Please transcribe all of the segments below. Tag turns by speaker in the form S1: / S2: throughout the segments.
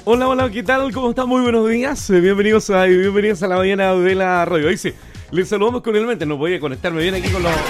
S1: Hola, hola, ¿qué tal? ¿Cómo están? Muy buenos días. Bienvenidos a la mañana de la radio. Ahí sí, les saludamos cordialmente. No voy a conectarme bien aquí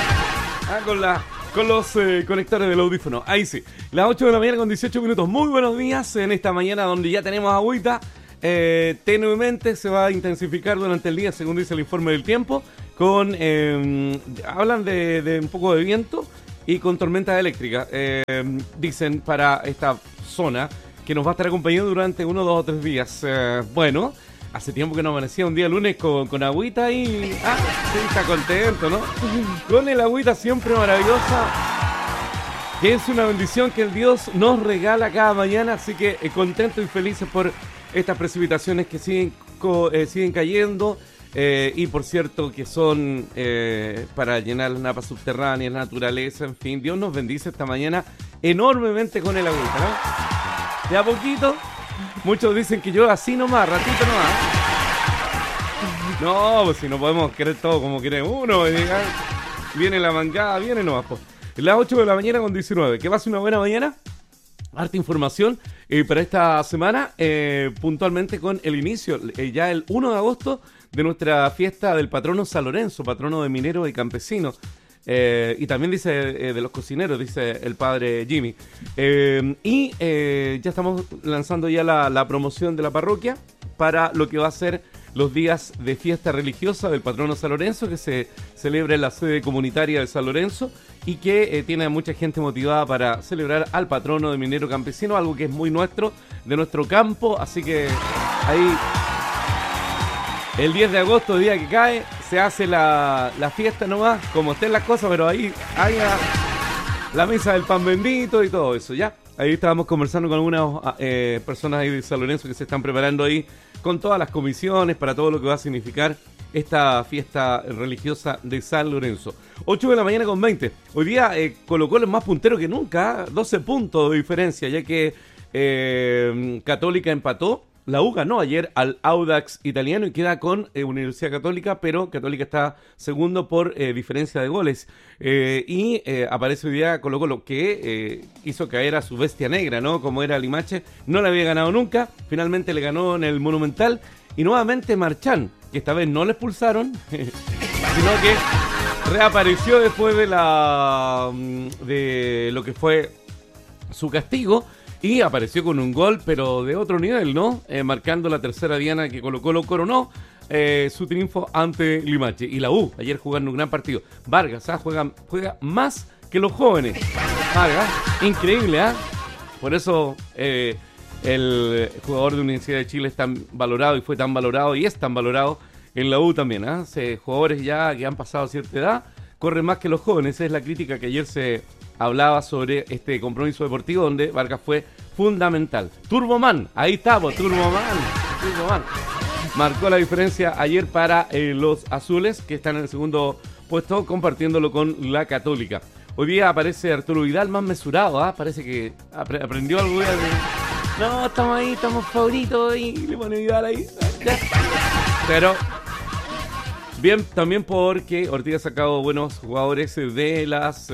S1: con los conectores del audífono. Ahí sí, las 8 de la mañana con 18 minutos. Muy buenos días en esta mañana donde ya tenemos agüita. Tenuemente se va a intensificar durante el día, según dice el informe del tiempo. Hablan de un poco de viento y con tormenta eléctrica. Dicen para esta zona que nos va a estar acompañando durante 1, 2 o 3 días. Bueno, hace tiempo que no amanecía un día lunes con agüita y... sí, está contento, ¿no? Con el agüita siempre maravillosa, que es una bendición que el Dios nos regala cada mañana. Así que contentos y felices por estas precipitaciones que siguen cayendo. Y por cierto que son para llenar las napas subterráneas, naturaleza, en fin. Dios nos bendice esta mañana enormemente con el agüita, ¿no? De a poquito, muchos dicen que yo así nomás, ratito nomás. No, pues si no podemos querer todo como quiere uno. Viene la mangada, viene nomás. Pues. Las 8 de la mañana con 19. Que va a ser una buena mañana. Harta información para esta semana. Puntualmente con el inicio, ya el 1 de agosto, de nuestra fiesta del patrono San Lorenzo, patrono de mineros y campesinos. Y también dice de los cocineros, dice el padre Jimmy. Ya estamos lanzando ya la promoción de la parroquia para lo que va a ser los días de fiesta religiosa del patrono San Lorenzo, que se celebra en la sede comunitaria de San Lorenzo y que tiene a mucha gente motivada para celebrar al patrono de minero campesino, algo que es muy nuestro, de nuestro campo. Así que ahí el 10 de agosto, día que cae, se hace la fiesta nomás, como estén las cosas, pero ahí hay la misa del pan bendito y todo eso, ¿ya? Ahí estábamos conversando con algunas personas ahí de San Lorenzo que se están preparando ahí con todas las comisiones para todo lo que va a significar esta fiesta religiosa de San Lorenzo. 8 de la mañana con 20. Hoy día Colo-Colo es más puntero que nunca, 12 puntos de diferencia, ya que Católica empató. La U ganó ayer al Audax italiano y queda con Universidad Católica, pero Católica está segundo por diferencia de goles. Aparece hoy día Colo-Colo, que hizo caer a su bestia negra, ¿no? Como era Limache, no le había ganado nunca, finalmente le ganó en el Monumental. Y nuevamente Marchán, que esta vez no le expulsaron, sino que reapareció después de lo que fue su castigo. Y apareció con un gol, pero de otro nivel, ¿no? Marcando la tercera diana que Colo-Colo coronó su triunfo ante Limache. Y la U, ayer jugando un gran partido. Vargas, juega más que los jóvenes. Vargas, increíble, ¿ah? Por eso el jugador de Universidad de Chile es tan valorado y fue tan valorado y es tan valorado en la U también, ¿ah? Jugadores ya que han pasado cierta edad corren más que los jóvenes. Esa es la crítica que ayer se hablaba sobre este compromiso deportivo donde Vargas fue fundamental. Turboman, ahí estamos, Turboman. Marcó la diferencia ayer para los azules, que están en el segundo puesto, compartiéndolo con la Católica. Hoy día aparece Arturo Vidal más mesurado, ¿ah? Parece que aprendió algo de... No, estamos ahí, estamos favoritos y le pone Vidal ahí. ¿Ya? Pero... bien, también porque Ortiz ha sacado buenos jugadores de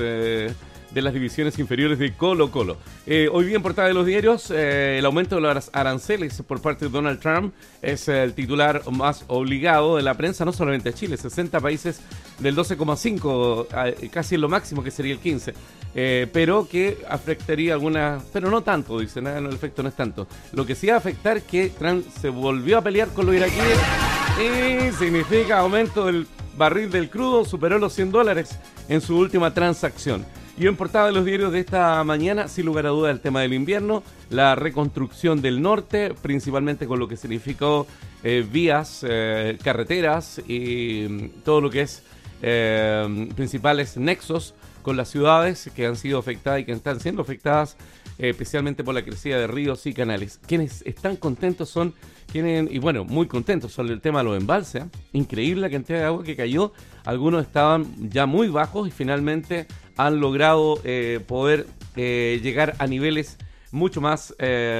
S1: las divisiones inferiores de Colo-Colo. Hoy día en portada de los diarios, el aumento de los aranceles por parte de Donald Trump es el titular más obligado de la prensa, no solamente a Chile, 60 países del 12,5, casi en lo máximo que sería el 15, pero que afectaría algunas, pero no tanto, dicen, el efecto no es tanto. Lo que sí va a afectar es que Trump se volvió a pelear con los iraquíes y significa aumento del barril del crudo, superó los $100 en su última transacción. Y en portada de los diarios de esta mañana, sin lugar a dudas, el tema del invierno, la reconstrucción del norte, principalmente con lo que significó vías, carreteras y todo lo que es principales nexos con las ciudades que han sido afectadas y que están siendo afectadas especialmente por la crecida de ríos y canales. Quienes están contentos son muy contentos sobre el tema de los embalses. Increíble la cantidad de agua que cayó. Algunos estaban ya muy bajos y finalmente han logrado poder llegar a niveles mucho más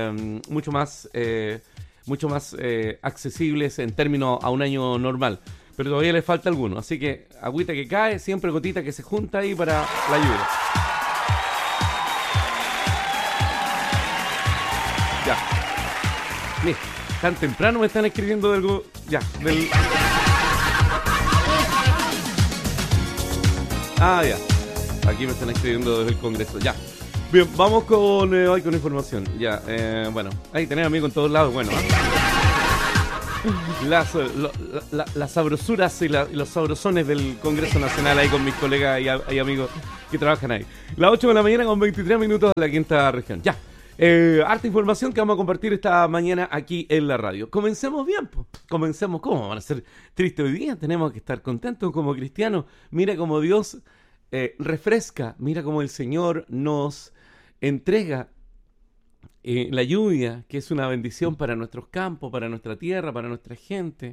S1: accesibles en términos a un año normal. Pero todavía le falta alguno. Así que agüita que cae, siempre gotita que se junta ahí para la lluvia. Ya. Mira, tan temprano me están escribiendo del... Ya, del... Ah, ya. Aquí me están escribiendo desde el Congreso. Ya. Bien, vamos con información. Ya, bueno, ahí tenés amigos en todos lados. Bueno, las sabrosuras y los sabrosones del Congreso Nacional ahí con mis colegas y amigos que trabajan ahí. Las 8 de la mañana con 23 minutos de la quinta región. Ya. Harta información que vamos a compartir esta mañana aquí en la radio. Comencemos bien, pues. Comencemos. ¿Cómo van a ser tristes hoy día? Tenemos que estar contentos como cristianos. Mira cómo Dios refresca. Mira cómo el Señor nos entrega la lluvia, que es una bendición para nuestros campos, para nuestra tierra, para nuestra gente.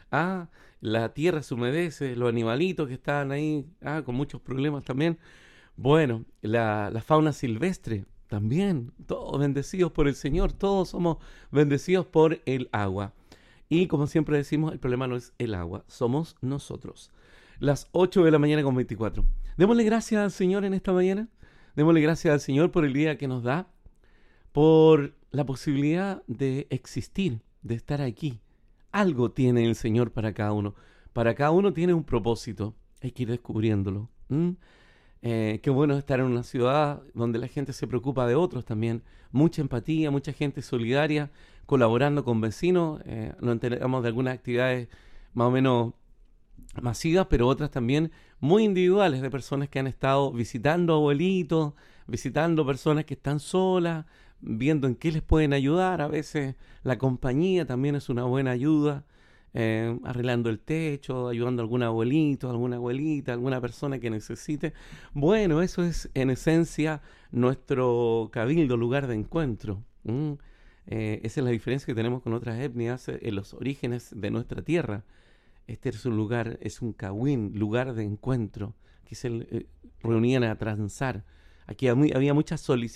S1: La tierra se humedece, los animalitos que están ahí, con muchos problemas también. Bueno, la fauna silvestre también, todos bendecidos por el Señor, todos somos bendecidos por el agua. Y como siempre decimos, el problema no es el agua, somos nosotros. Las 8 de la mañana con 24. Démosle gracias al Señor en esta mañana. Démosle gracias al Señor por el día que nos da, por la posibilidad de existir, de estar aquí. Algo tiene el Señor para cada uno. Para cada uno tiene un propósito. Hay que ir descubriéndolo. Qué bueno estar en una ciudad donde la gente se preocupa de otros también. Mucha empatía, mucha gente solidaria, colaborando con vecinos. Nos enteramos de algunas actividades más o menos masivas, pero otras también muy individuales, de personas que han estado visitando abuelitos, visitando personas que están solas, viendo en qué les pueden ayudar. A veces la compañía también es una buena ayuda, arreglando el techo, ayudando a algún abuelito, alguna abuelita, alguna persona que necesite. Bueno, eso es en esencia nuestro cabildo, lugar de encuentro. Esa es la diferencia que tenemos con otras etnias en los orígenes de nuestra tierra. Este es un lugar, es un cawin, lugar de encuentro, que se reunían a transar. Aquí había mucha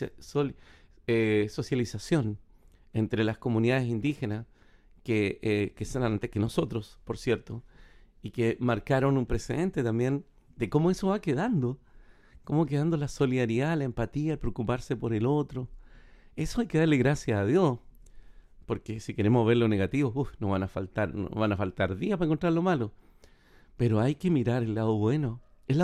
S1: socialización entre las comunidades indígenas que son antes que nosotros, por cierto, y que marcaron un precedente también de cómo eso va quedando, cómo quedando la solidaridad, la empatía, el preocuparse por el otro. Eso hay que darle gracias a Dios, porque si queremos ver lo negativo, no van a faltar días para encontrar lo malo. Pero hay que mirar el lado bueno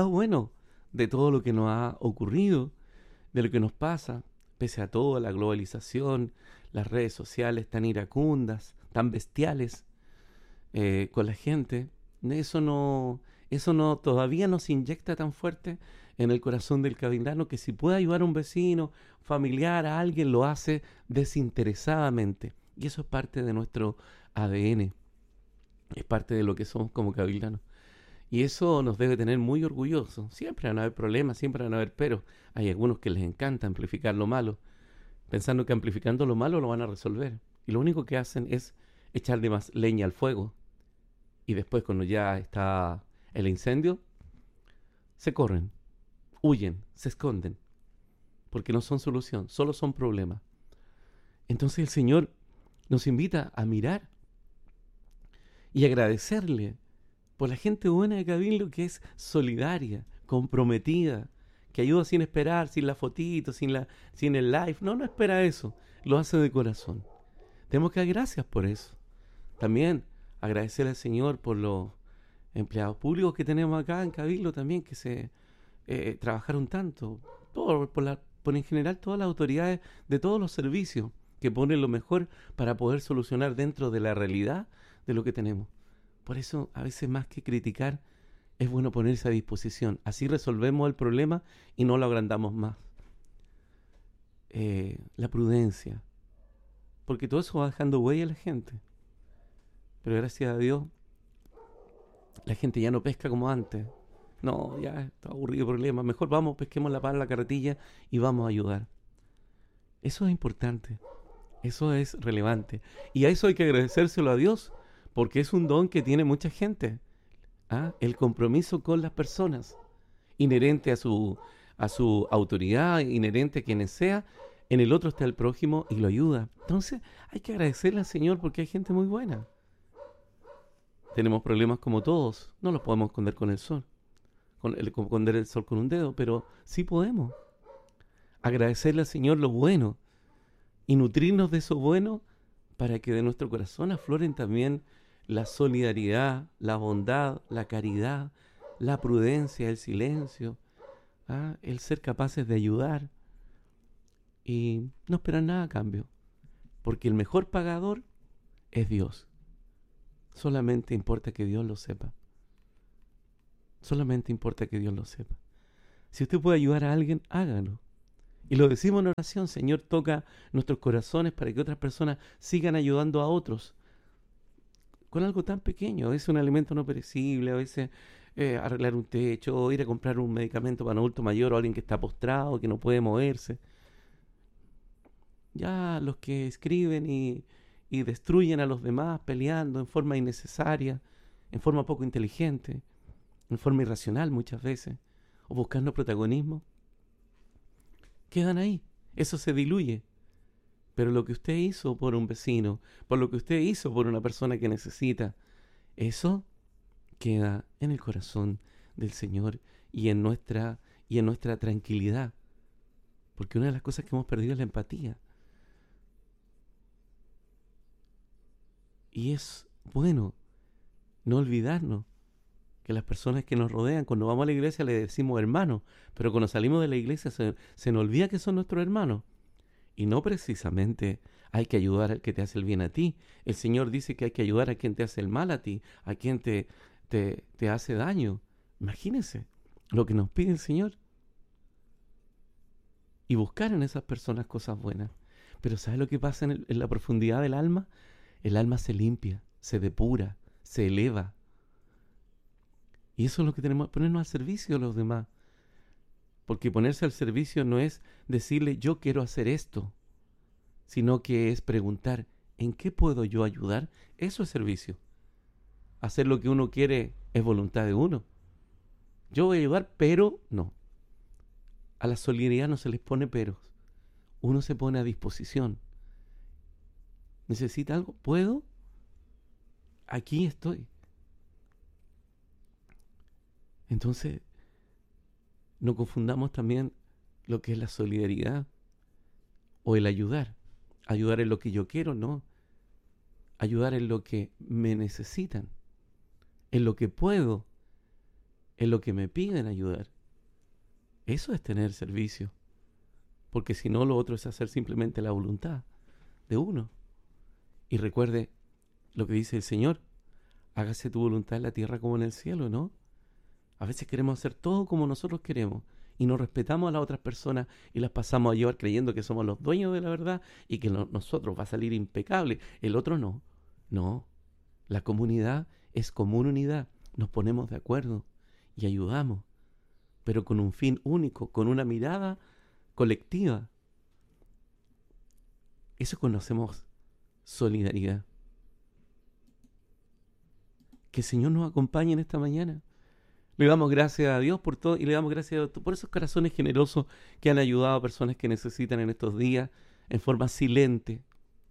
S1: de todo lo que nos ha ocurrido, de lo que nos pasa, pese a todo, la globalización, las redes sociales tan iracundas, tan bestiales con la gente. Eso no todavía no se inyecta tan fuerte en el corazón del cabildano, que si puede ayudar a un vecino, familiar, a alguien, lo hace desinteresadamente. Y eso es parte de nuestro ADN, es parte de lo que somos como cabildanos. Y eso nos debe tener muy orgullosos. Siempre van a haber problemas, siempre van a haber peros. Hay algunos que les encanta amplificar lo malo, pensando que amplificando lo malo lo van a resolver. Y lo único que hacen es echarle más leña al fuego. Y después, cuando ya está el incendio, se corren, huyen, se esconden, porque no son solución, solo son problemas. Entonces el Señor nos invita a mirar y agradecerle por la gente buena de Cabildo, que es solidaria, comprometida, que ayuda sin esperar, sin la fotito, sin el live. No espera eso, lo hace de corazón. Tenemos que dar gracias por eso. También agradecer al Señor por los empleados públicos que tenemos acá en Cabildo también, que se trabajaron tanto, por en general todas las autoridades de todos los servicios, que ponen lo mejor para poder solucionar dentro de la realidad de lo que tenemos. Por eso, a veces más que criticar, es bueno ponerse a disposición. Así resolvemos el problema y no lo agrandamos más. La prudencia, porque todo eso va dejando huella a la gente. Pero gracias a Dios, la gente ya no pesca como antes. No, ya está aburrido el problema. Mejor vamos, pesquemos la pala en la carretilla y vamos a ayudar. Eso es importante. Eso es relevante. Y a eso hay que agradecérselo a Dios, porque es un don que tiene mucha gente. El compromiso con las personas, inherente a su autoridad, inherente a quienes sea. En el otro está el prójimo y lo ayuda. Entonces hay que agradecerle al Señor, porque hay gente muy buena. Tenemos problemas como todos. No los podemos esconder con el sol, esconder el sol con un dedo, pero sí podemos agradecerle al Señor lo bueno y nutrirnos de eso bueno para que de nuestro corazón afloren también la solidaridad, la bondad, la caridad, la prudencia, el silencio, el ser capaces de ayudar y no esperar nada a cambio, porque el mejor pagador es Dios. Solamente importa que Dios lo sepa. Solamente importa que Dios lo sepa. Si usted puede ayudar a alguien, hágalo. Y lo decimos en oración: Señor, toca nuestros corazones para que otras personas sigan ayudando a otros con algo tan pequeño. A veces un alimento no perecible, a veces arreglar un techo, ir a comprar un medicamento para un adulto mayor o alguien que está postrado, que no puede moverse. Ya los que escriben y destruyen a los demás peleando en forma innecesaria, en forma poco inteligente, en forma irracional muchas veces, o buscando protagonismo, quedan ahí. Eso se diluye. Pero lo que usted hizo por un vecino, por lo que usted hizo por una persona que necesita, eso queda en el corazón del Señor y en nuestra tranquilidad. Porque una de las cosas que hemos perdido es la empatía. Y es bueno no olvidarnos que las personas que nos rodean, cuando vamos a la iglesia le decimos hermanos, pero cuando salimos de la iglesia se nos olvida que son nuestros hermanos. Y no precisamente hay que ayudar al que te hace el bien a ti. El Señor dice que hay que ayudar a quien te hace el mal a ti, a quien te hace daño. Imagínense lo que nos pide el Señor. Y buscar en esas personas cosas buenas. Pero ¿sabe lo que pasa en la profundidad del alma? El alma se limpia, se depura, se eleva. Y eso es lo que tenemos que ponernos al servicio de los demás. Porque ponerse al servicio no es decirle yo quiero hacer esto, sino que es preguntar ¿en qué puedo yo ayudar? Eso es servicio. Hacer lo que uno quiere es voluntad de uno. Yo voy a ayudar, pero no. A la solidaridad no se les pone peros. Uno se pone a disposición. ¿Necesita algo? ¿Puedo? Aquí estoy. Entonces, no confundamos también lo que es la solidaridad o el ayudar. Ayudar en lo que yo quiero, no. Ayudar en lo que me necesitan, en lo que puedo, en lo que me piden ayudar. Eso es tener servicio. Porque si no, lo otro es hacer simplemente la voluntad de uno. Y recuerde lo que dice el Señor: hágase tu voluntad en la tierra como en el cielo, ¿no? A veces queremos hacer todo como nosotros queremos y no respetamos a las otras personas y las pasamos a llevar creyendo que somos los dueños de la verdad y que nosotros va a salir impecable. El otro no. No. La comunidad es común unidad. Nos ponemos de acuerdo y ayudamos, pero con un fin único, con una mirada colectiva. Eso conocemos solidaridad. Que el Señor nos acompañe en esta mañana. Le damos gracias a Dios por todo y le damos gracias a Dios por esos corazones generosos que han ayudado a personas que necesitan en estos días en forma silente.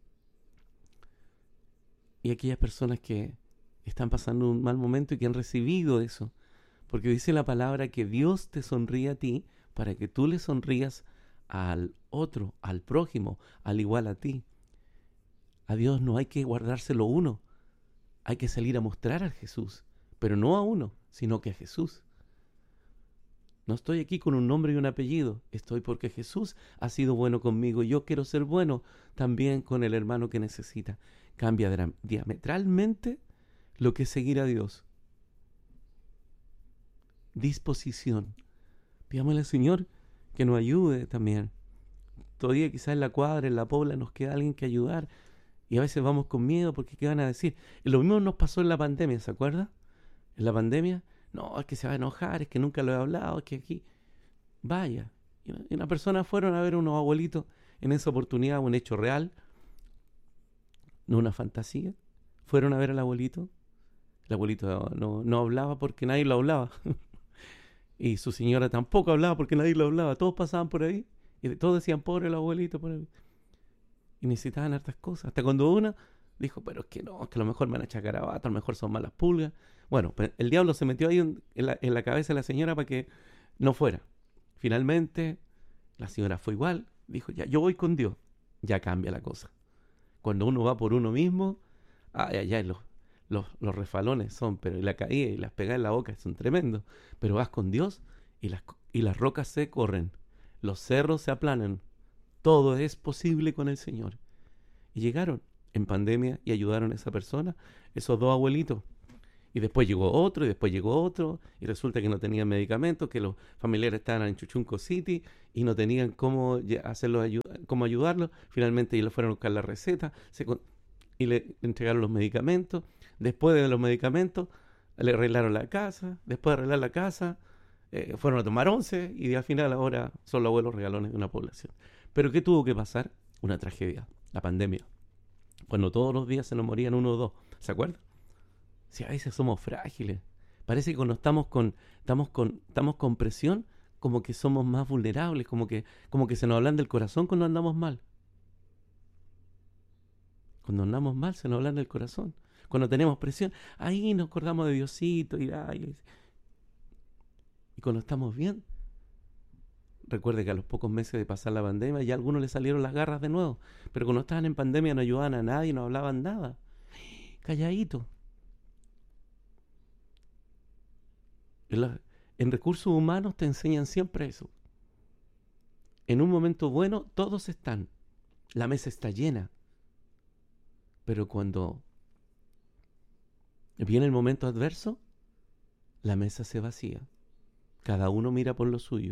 S1: Y aquellas personas que están pasando un mal momento y que han recibido eso. Porque dice la palabra que Dios te sonríe a ti para que tú le sonrías al otro, al prójimo, al igual a ti. A Dios no hay que guardárselo uno. Hay que salir a mostrar a Jesús. Pero no a uno, sino que a Jesús. No estoy aquí con un nombre y un apellido. Estoy porque Jesús ha sido bueno conmigo. Yo quiero ser bueno también con el hermano que necesita. Cambia diametralmente lo que es seguir a Dios. Disposición. Pidámosle al Señor que nos ayude también. Todavía quizás en la cuadra, en la pobla, nos queda alguien que ayudar. Y a veces vamos con miedo porque ¿qué van a decir? Y lo mismo nos pasó en la pandemia, ¿se acuerda? En la pandemia, no, es que se va a enojar, es que nunca lo he hablado, es que aquí, vaya. Y una persona fueron a ver a unos abuelitos en esa oportunidad, un hecho real, no una fantasía. Fueron a ver al abuelito. El abuelito no hablaba porque nadie lo hablaba. Y su señora tampoco hablaba porque nadie lo hablaba. Todos pasaban por ahí y todos decían, pobre el abuelito, pobre. Y necesitaban hartas cosas. Hasta cuando una dijo, pero es que no, es que a lo mejor me van a echar garabato, a lo mejor son malas pulgas. Bueno, pues el diablo se metió ahí en la cabeza de la señora para que no fuera. Finalmente, la señora fue igual, dijo, ya, yo voy con Dios. Ya cambia la cosa. Cuando uno va por uno mismo, los refalones son, pero y la caída y las pegadas en la boca son tremendos. Pero vas con Dios y las rocas se corren, los cerros se aplanan. Todo es posible con el Señor. Y llegaron en pandemia y ayudaron a esa persona, esos dos abuelitos. Y después llegó otro, y después llegó otro, y resulta que no tenían medicamentos, que los familiares estaban en Chuchunco City y no tenían cómo cómo ayudarlos. Finalmente ellos le fueron a buscar la receta y le entregaron los medicamentos. Después de los medicamentos, le arreglaron la casa. Después de arreglar la casa, fueron a tomar once y al final ahora son los abuelos regalones de una población. Pero ¿qué tuvo que pasar? Una tragedia, la pandemia. Cuando todos los días se nos morían uno o dos, ¿se acuerdan? Si a veces somos frágiles. Parece que cuando estamos con presión, como que somos más vulnerables, como que se nos hablan del corazón cuando andamos mal. Cuando andamos mal se nos hablan del corazón. Cuando tenemos presión, ahí nos acordamos de Diosito y cuando estamos bien, recuerde que a los pocos meses de pasar la pandemia ya a algunos les salieron las garras de nuevo. Pero cuando estaban en pandemia no ayudaban a nadie, no hablaban nada. Calladito. En recursos humanos te enseñan siempre eso. En un momento bueno todos están. La mesa está llena. Pero cuando viene el momento adverso, la mesa se vacía. Cada uno mira por lo suyo.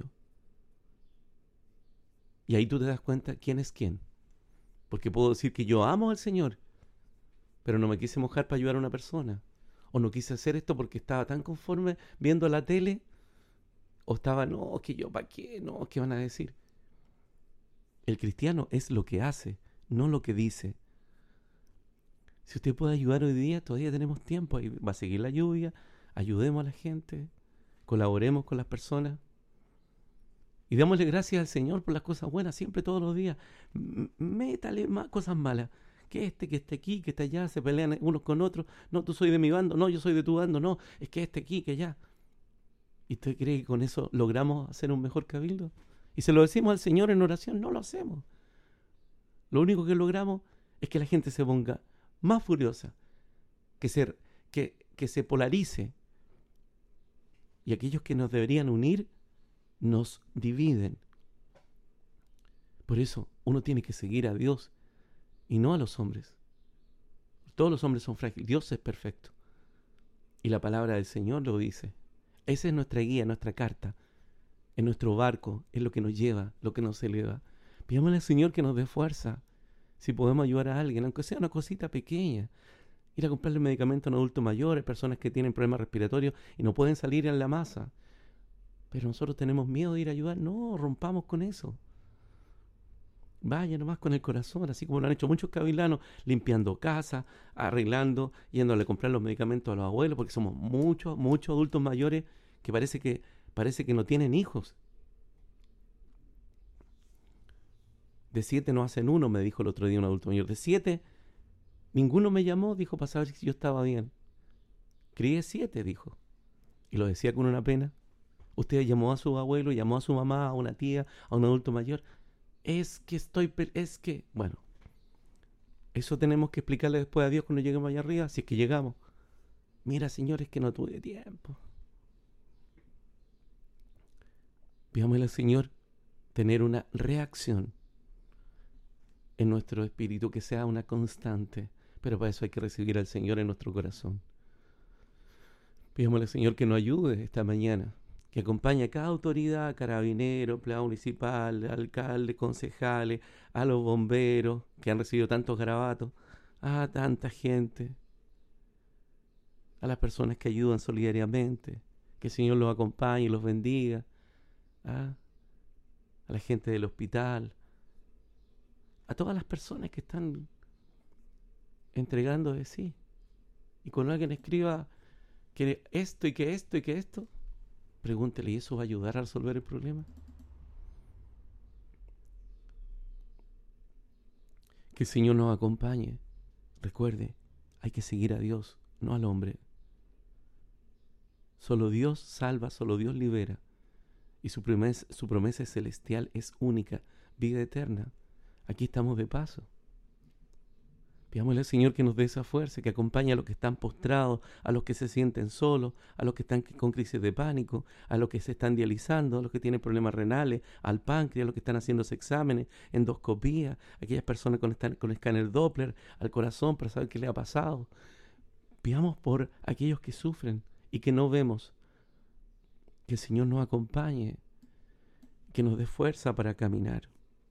S1: Y ahí tú te das cuenta quién es quién. Porque puedo decir que yo amo al Señor, pero no me quise mojar para ayudar a una persona. O no quise hacer esto porque estaba tan conforme viendo la tele. O estaba, no, que yo, ¿para qué? No, ¿qué van a decir? El cristiano es lo que hace, no lo que dice. Si usted puede ayudar hoy día, todavía tenemos tiempo. Ahí va a seguir la lluvia. Ayudemos a la gente. Colaboremos con las personas. Y démosle gracias al Señor por las cosas buenas, siempre, todos los días. Métale más cosas malas. Que esté aquí, que esté allá, se pelean unos con otros. No, tú soy de mi bando, no, yo soy de tu bando, no, es que aquí, que allá. ¿Y usted cree que con eso logramos hacer un mejor cabildo? Y se lo decimos al Señor en oración, no lo hacemos. Lo único que logramos es que la gente se ponga más furiosa, que se polarice. Y aquellos que nos deberían unir, nos dividen. Por eso uno tiene que seguir a Dios y no a los hombres. Todos los hombres son frágiles. Dios es perfecto. Y la palabra del Señor lo dice. Esa es nuestra guía, nuestra carta. En nuestro barco es lo que nos lleva, lo que nos eleva. Pidámosle al Señor que nos dé fuerza. Si podemos ayudar a alguien, aunque sea una cosita pequeña. Ir a comprarle medicamentos a un adulto mayor, personas que tienen problemas respiratorios y no pueden salir en la masa. Pero nosotros tenemos miedo de ir a ayudar. No, rompamos con eso. Vaya nomás con el corazón, así como lo han hecho muchos cabilanos, limpiando casas, arreglando, yéndole a comprar los medicamentos a los abuelos, porque somos muchos adultos mayores que parece que no tienen hijos. De 7 no hacen uno, me dijo el otro día un adulto mayor. De 7, ninguno me llamó, dijo, para saber si yo estaba bien. Crié 7, dijo. Y lo decía con una pena. Usted llamó a su abuelo, llamó a su mamá, a una tía, a un adulto mayor. Bueno, eso tenemos que explicarle después a Dios cuando lleguemos allá arriba, si es que llegamos. Mira, Señor, es que no tuve tiempo. Pidámosle al Señor tener una reacción en nuestro espíritu que sea una constante, pero para eso hay que recibir al Señor en nuestro corazón. Pidámosle al Señor que nos ayude esta mañana, que acompañe a cada autoridad, carabinero, empleado municipal, alcalde, concejales, a los bomberos que han recibido tantos garabatos, a tanta gente, a las personas que ayudan solidariamente, que el Señor los acompañe y los bendiga, a la gente del hospital, a todas las personas que están entregando de sí. Y cuando alguien escriba que esto y que esto y que esto, pregúntele, ¿y eso va a ayudar a resolver el problema? Que el Señor nos acompañe. Recuerde, hay que seguir a Dios, no al hombre. Solo Dios salva, solo Dios libera. Y su promesa celestial es única, vida eterna. Aquí estamos de paso. Pidámosle al Señor que nos dé esa fuerza, que acompañe a los que están postrados, a los que se sienten solos, a los que están con crisis de pánico, a los que se están dializando, a los que tienen problemas renales, al páncreas, a los que están haciéndose exámenes, endoscopía, a aquellas personas con escáner Doppler, al corazón para saber qué le ha pasado. Pidamos por aquellos que sufren y que no vemos. Que el Señor nos acompañe, que nos dé fuerza para caminar.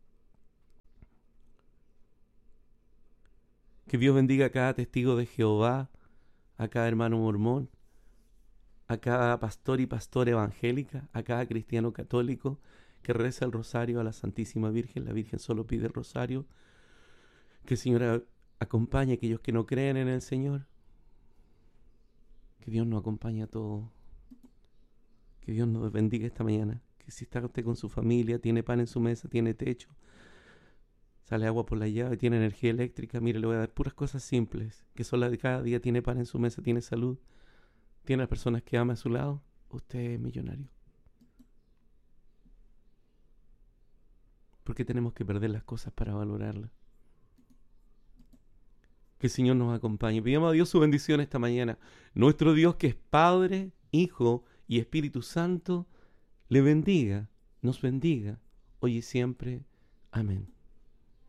S1: Que Dios bendiga a cada testigo de Jehová, a cada hermano mormón, a cada pastor y pastora evangélica, a cada cristiano católico que reza el rosario a la Santísima Virgen. La Virgen solo pide el rosario. Que el Señor acompañe a aquellos que no creen en el Señor. Que Dios nos acompañe a todos. Que Dios nos bendiga esta mañana. Que si está usted con su familia, tiene pan en su mesa, tiene techo, sale agua por la llave, tiene energía eléctrica, mire, le voy a dar puras cosas simples, que son las de cada día. Tiene pan en su mesa, tiene salud, tiene a las personas que ama a su lado. Usted es millonario. ¿Por qué tenemos que perder las cosas para valorarlas? Que el Señor nos acompañe. Pidamos a Dios su bendición esta mañana. Nuestro Dios, que es Padre, Hijo y Espíritu Santo, le bendiga, nos bendiga, hoy y siempre. Amén.